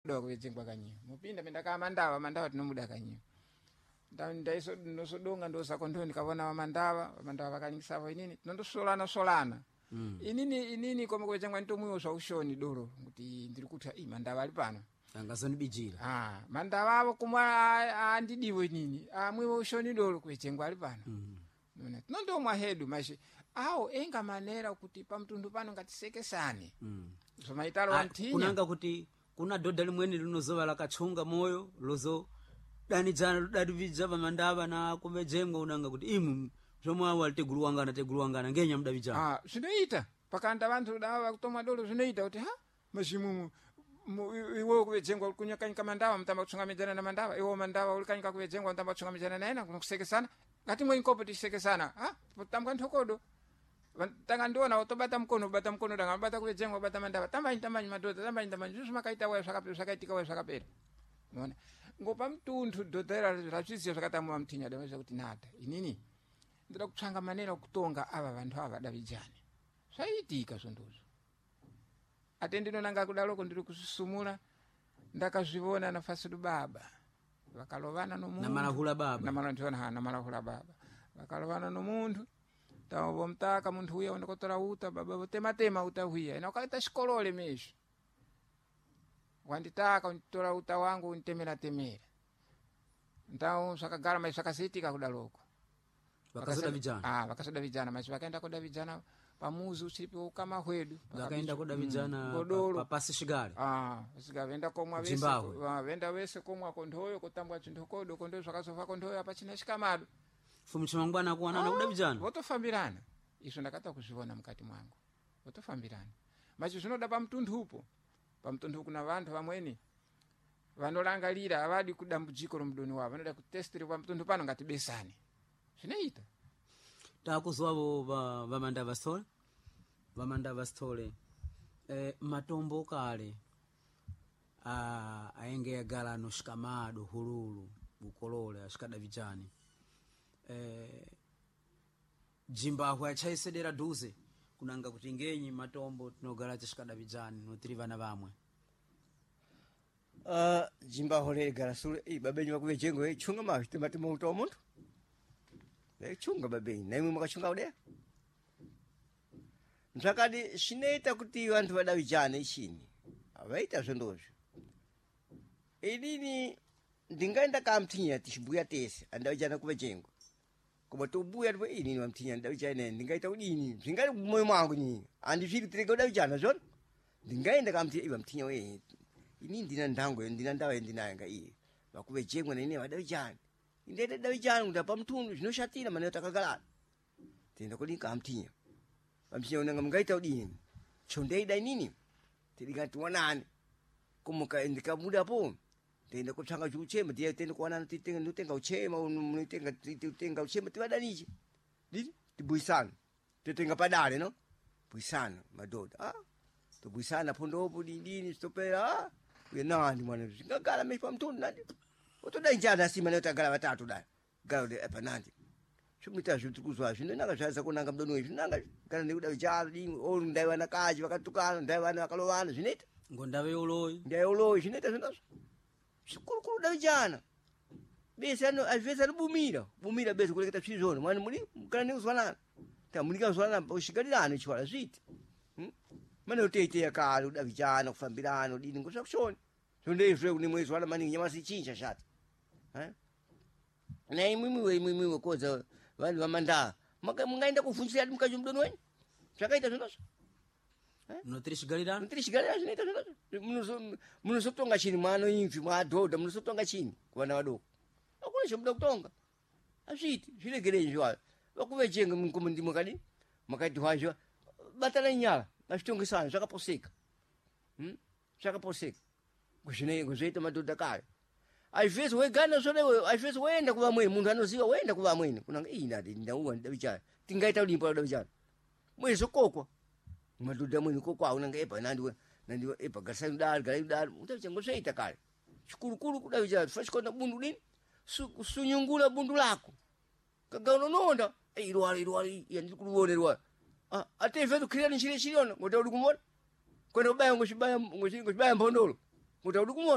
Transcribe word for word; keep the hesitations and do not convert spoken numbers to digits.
do kuchengwa kanyi mupinda pinda kama mandawa mandawa tinomuda kanyi ndaiso nosodonga ndo sakondoni kavona mandawa mandawa vakanyisapo inini tinondosolana solana mm. inini inini koma kuchengwa ntomwiwo swa ushoni doro kuti ndiri kuti i mandawa ali pano angazonibijira ah mandawa avo kumwa andidiwe nini amwiwo ushoni doro kuchengwa ali pano mm. nona tinondomwa hedu mashi awo enga manera kuti pamtundu pano ngatisekesane mm. so maitalo wantinya kunanga kuti kuna dodha limweni linozova lakachunga moyo lozo dani jana dadivija pamandava na kumejengwa unanga kuti imu zomwe awo aliteguluwangana teguluwangana ngenya mudavijana ah zvinoita pakanda vantu dava kutomwa dolo zvinoita kuti ha mashimu iwo kuvejengwa kunyakanyika mandawa mtamba kuchunga mijana na mandawa iwo mandawa ulikanyika kuvejengwa mtamba kuchunga mijana naena kunokusekesana ngati mwe inkopo tisekesana ha tambwa ntokodo tanga ndiona utobata mkono bata mkono danga bata kuvejengwa bata mandawa tambanyi tambanyi madoda tambanyi tambanyi zvisu makaita wewe zvakapera zvakaitika wewe zvakapera unaona ngopa mtundu dodera razvizio zvakatamwa mtinya dava kuti nada inini ndira kutsvanga manera okutonga ava vantu ava davijane zvaitika zvondozo ate ndinonanga kudaloko ndiri kuzvisumula ndakazvivona nafasidu baba vakalovana nomunhu namalahula baba namalahula namalahula baba vakalovana nomunhu tawo mtaka muntu uya undokotora uta baba votema tema uta huya ina ukaita shikolole mesho wanditaka unditora uta wangu unitemera temera ndao zvakagara mai zvakazitika kudaloko vakasoda vijana ah vakasoda vijana mai vakaenda koda vijana pamuzi uchipo ukama hwedu vakaenda koda vijana mm, pa, pasi shigari ah sikavenda komwa vese venda vese komwa kondhoyo kutambwa chindokodo kondhoyo zvakazova kondhoyo apa china shikamado fumuchimangwana kuwanana ah, kuda vijana votofambirana izvo ndakata kuzvivona mukati mwangu votofambirana machi zvinoda pamtundu upo pamtundu kuna vantu vamweni vanorangalira avadi kudambudziko romudoni wavo vanoda kutestiri pamtundu pano ngatibesane zvinoita takuzwavo vamandava stole vamandava stole eh, matombo kale aenge yagala anoshikamado hululu bukolole ashikada vijani eh, jimbahwe achaisedera duze kunanga kuti ngenyi matombo tinogala tishikada vijani notiri vana vamwe uh, jimbahwe legala sule i babenyi vakuvejengo e chunga mavi timatima uto omuntu e chunga babenyi naimwe makachunga udea msakadi shineita kuti vantu vada vijana ishini avaita zvondozvo idini ndingaenda kamtinya tishibuya tese anda vijana kuvejengo kuba tobuya twa ini wamtinya nda vijana ndingaita udini zvingali moyo mwangu nyinyi andizviri tireka uda vijana zvona ndingaenda kamtinya iva mtinya we ini ndina ndango ndina ndawa ndinayo nga iye vakuvejengwa nene vada vijana indete da vijana ndapa mtundu zvinoshatira mana takagala tenda kodi kamtinya vamtinya unanga mungaita udini chondeida inini tidingati wanani kumuka ndikamuda po tenda kutsanga chuchema tiye tenda kuwana titenga ndotenga uchema unotenga titenga uchema tiwadaniche didi tibuisana titenga padale no buisana madoda ah tubuisana pondopo dindini stopera ah we nani mwana ngagala mepa mtundu nandi utoda njana sima nayo tagala batatu dai galo de epanandi chumita zvitu kuzwa zvino nanga zvaza kunanga mdono izvi nanga kana nekuda vijalo dini olu ndai wana kaji vakatukana ndai wana vakalovana zvineta ngondave uloyi ndai uloyi zvineta zvinozo sikurukuru da vijana bese ano avesa rubumira bumira bese kuleketa zvizvono mwana muri kana nekuzwanana tamunika zwanana ushigalirana chwala zviti hm mana utete yakale uda vijana kufambirana udini ngoshakushoni zvonde izvo kune mwezi wana maningi nyamasi chinja shati eh na imimi we imimi we koza vanhu vamanda maka mungaenda kuvhunzira ati mukacho mudoni wenyu zvakaita zvinozo eh notirishigalirana notirishigalirana zvinoita zvinozo munozo munozotonga chini mwana imvi mwadhodha munozotonga chini kuvana vadoko akuna chomuda kutonga azviti zviregerei zvavo vakuvejenga munkomundi mukadi makati hwazvo batana nyala ngazvitongesana zvakaposeka hm zvakaposeka kuzvinei kuzvoita madhodha kale aivhesi wegana zvonewe aivhesi wenda kuvamweni munhu anoziva wenda kuvamweni kunanga ii ndati ndauwa ndida vichana tingaita udimbo lada vichana mwezi kokwa madhodha mweni kokwa unanga epa nandi nandi epa garisani udari gari udari utavichango zvaita kale chikurukuru kuda vichana fashikona bundu dini sunyungula bundu lako kagaunononda irwara irwara yandiri kurivone irwara ah ate ivhesi ukhirira nchire chiriona ngota udi kumona kwenda kubaya ngochibaya ngochibaya mbondolo ngota udi kumona